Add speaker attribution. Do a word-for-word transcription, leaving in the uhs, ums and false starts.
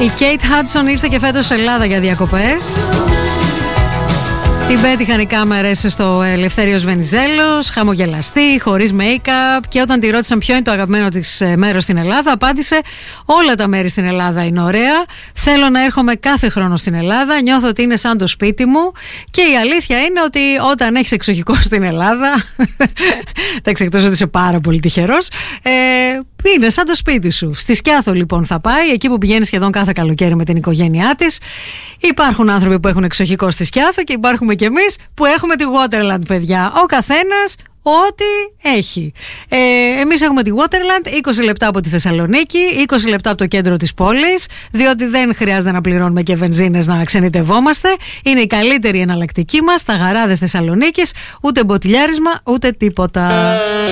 Speaker 1: Η Kate Hudson ήρθε και φέτος σε Ελλάδα για διακοπές. Την πέτυχαν οι κάμερες στο Ελευθέριος Βενιζέλος, χαμογελαστή, χωρίς make-up, και όταν τη ρώτησαν ποιο είναι το αγαπημένο της μέρος στην Ελλάδα, απάντησε: όλα τα μέρη στην Ελλάδα είναι ωραία. Θέλω να έρχομαι κάθε χρόνο στην Ελλάδα. Νιώθω ότι είναι σαν το σπίτι μου. Και η αλήθεια είναι ότι όταν έχεις εξοχικό στην Ελλάδα, εντάξει, εκτός ότι είσαι πάρα πολύ τυχερός, ε, είναι σαν το σπίτι σου. Στη Σκιάθο λοιπόν θα πάει, εκεί που πηγαίνει σχεδόν κάθε καλοκαίρι με την οικογένειά της. Υπάρχουν άνθρωποι που έχουν εξοχικό στη Σκιάθο και υπάρχουμε κι εμείς που έχουμε τη Waterland, παιδιά. Ο καθένας ό,τι έχει. Ε, εμείς έχουμε τη Waterland, είκοσι λεπτά από τη Θεσσαλονίκη, είκοσι λεπτά από το κέντρο της πόλης, διότι δεν χρειάζεται να πληρώνουμε και βενζίνες να ξενιτευόμαστε. Είναι η καλύτερη εναλλακτική μας, τα γαράδες Θεσσαλονίκης, ούτε μποτιλιάρισμα, ούτε τίποτα.